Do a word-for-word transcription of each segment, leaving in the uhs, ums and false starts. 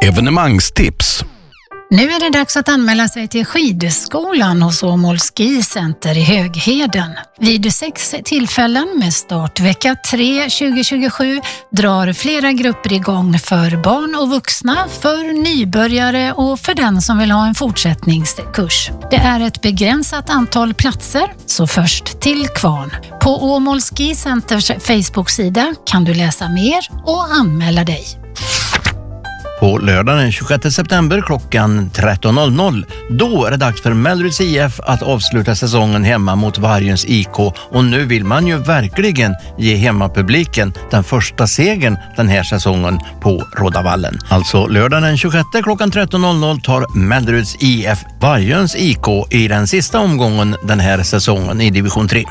Evenemangstips. Nu är det dags att anmäla sig till skidskolan hos Åmål Ski Center i Högheden. Vid sex tillfällen med start vecka tre tjugo tjugosju drar flera grupper igång för barn och vuxna, för nybörjare och för den som vill ha en fortsättningskurs. Det är ett begränsat antal platser, så först till kvarn. På Åmål Ski Centers Facebook-sida kan du läsa mer och anmäla dig. På lördag den tjugosjätte september klockan tretton noll noll, då är det dags för Melleruds I F att avsluta säsongen hemma mot Vargens I K, och nu vill man ju verkligen ge hemmapubliken den första segern den här säsongen på Rådavallen. Alltså lördag den tjugosjätte klockan tretton noll noll tar Melleruds I F Vargens I K i den sista omgången den här säsongen i division tre.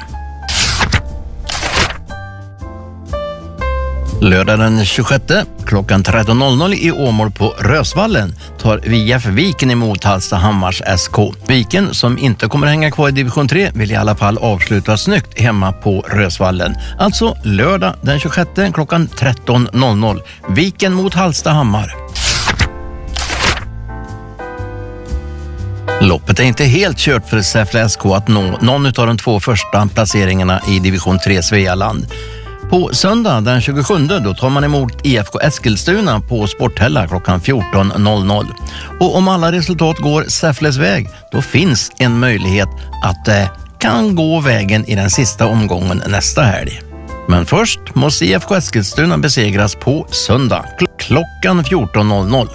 Lördag den tjugosjätte klockan tretton noll noll i Åmål på Rösvallen tar V F Viken emot Hallstahammars S K. Viken, som inte kommer hänga kvar i division tre, vill i alla fall avsluta snyggt hemma på Rösvallen. Alltså lördag den tjugosjätte klockan tretton noll noll. Viken mot Hallstahammar. Loppet är inte helt kört för Säffle S K att nå någon av de två första placeringarna i division tre Svealand. På söndag den tjugosjunde då tar man emot I F K Eskilstuna på Sporthälla klockan fjorton noll noll. Och om alla resultat går Säffles väg, då finns en möjlighet att det kan gå vägen i den sista omgången nästa helg. Men först måste I F K Eskilstuna besegras på söndag klockan fjorton noll noll.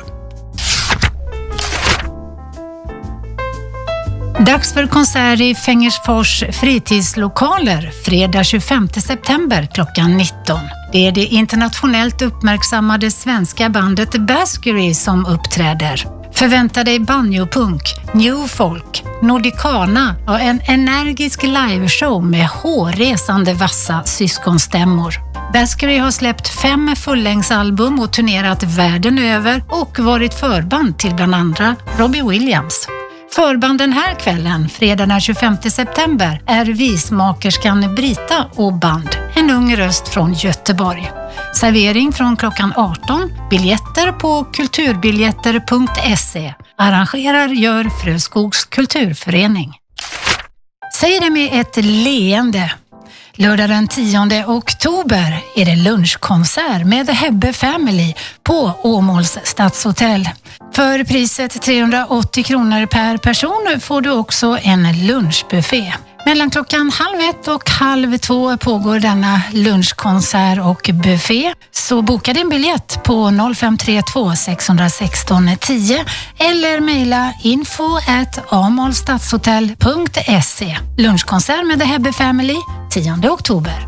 Dags för konsert i Fängersfors fritidslokaler fredag tjugofemte september klockan nitton. Det är det internationellt uppmärksammade svenska bandet Baskery som uppträder. Förvänta dig banjopunk, new folk, nordicana och en energisk liveshow med hårresande vassa syskonstämmor. Baskery har släppt fem fullängdsalbum och turnerat världen över och varit förband till bland andra Robbie Williams. Förband den här kvällen, fredag den tjugofemte september, är vismakerskan Brita och band, en ung röst från Göteborg. Servering från klockan arton, biljetter på kulturbiljetter punkt se. Arrangerar gör Fröskogs kulturförening. Säg det med ett leende. Lördag den tionde oktober är det lunchkonsert med The Hebbe Family på Åmåls stadshotell. För priset trehundraåttio kronor per person får du också en lunchbuffé. Mellan klockan halv ett och halv två pågår denna lunchkonsert och buffé. Så boka din biljett på noll fem tre två sex ett sex tio eller mejla info at amolstadshotell punkt se. Lunchkonsert med The Hebbe Family tionde oktober.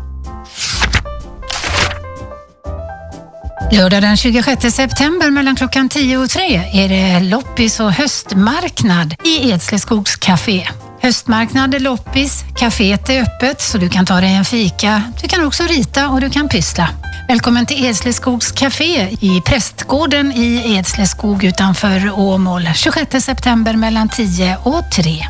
Lördag den tjugosjätte september mellan klockan tio och tre är det loppis och höstmarknad i Edsleskogs café. Höstmarknad, loppis, kaféet är öppet så du kan ta dig en fika. Du kan också rita och du kan pyssla. Välkommen till Edsleskogs café i Prästgården i Edsleskog utanför Åmål. tjugosjätte september mellan tio och tre.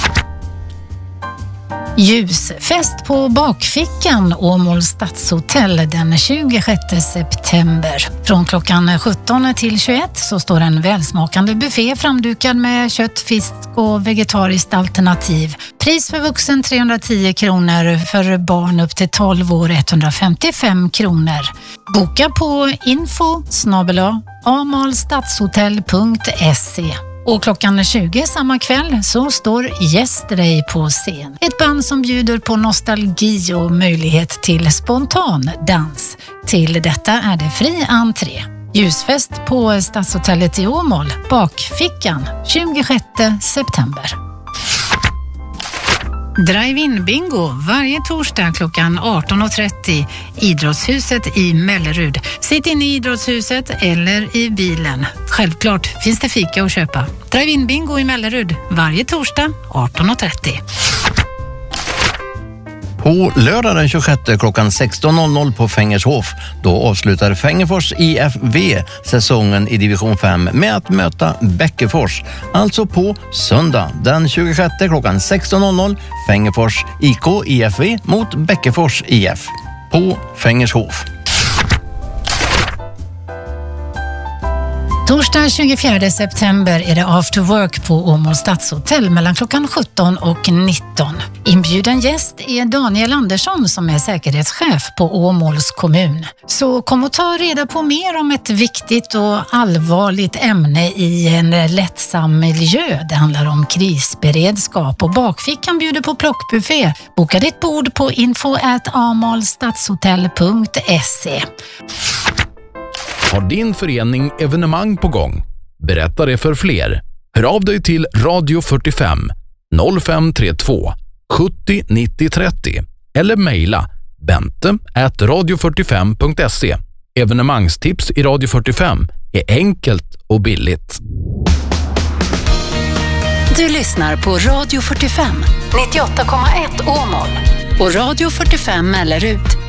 Ljusfest på bakfickan Åmål stadshotell den tjugosjätte september. Från klockan sjutton till tjugoett så står en välsmakande buffé framdukad med kött, fisk och vegetariskt alternativ. Pris för vuxen trehundratio kronor, för barn upp till tolv år etthundrafemtiofem kronor. Boka på info snabel-a amolstadshotell punkt se. Och klockan tjugo samma kväll så står Yesterday på scen. Ett band som bjuder på nostalgi och möjlighet till spontan dans. Till detta är det fri entré. Ljusfest på Stadshotellet i Åmål, bakfickan, tjugosjätte september. Drive-in bingo varje torsdag klockan arton och trettio, Idrottshuset i Mellerud. Sitt in i Idrottshuset eller i bilen. Självklart finns det fika att köpa. Drive-in bingo i Mellerud varje torsdag arton och trettio. På lördag den tjugosjätte klockan sexton noll noll på Fängershof, då avslutar Fängefors I F V säsongen i division fem med att möta Bäckefors. Alltså på söndag den tjugosjätte klockan sexton noll noll Fängefors I K I F V mot Bäckefors I F på Fängershof. Torsdag tjugofjärde september är det after work på Åmål stadshotell mellan klockan sjutton och nitton. Inbjuden gäst är Daniel Andersson som är säkerhetschef på Åmåls kommun. Så kom och ta reda på mer om ett viktigt och allvarligt ämne i en lättsam miljö. Det handlar om krisberedskap och bakfickan bjuder på plockbuffé. Boka ditt bord på info at amalstadshotell punkt se. Har din förening evenemang på gång? Berätta det för fler. Hör av dig till Radio fyrtiofem noll fem tre två sjuttio nittio trettio eller mejla bente at radio fyrtiofem punkt se. Evenemangstips i Radio fyrtiofem är enkelt och billigt. Du lyssnar på Radio fyrtiofem nittioåtta komma ett Åmål och Radio fyrtiofem Mellerud.